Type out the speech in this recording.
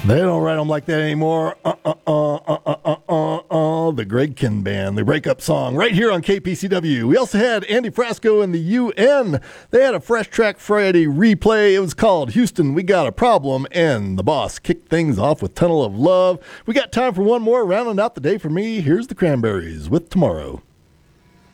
They don't write them like that anymore. The Greg Kihn Band, the breakup song, right here on KPCW. We also had Andy Frasco and the UN. They had a Fresh Track Friday replay. It was called Houston, We Got a Problem, and the Boss kicked things off with Tunnel of Love. We got time for one more. Rounding out the day for me, here's the Cranberries with Tomorrow.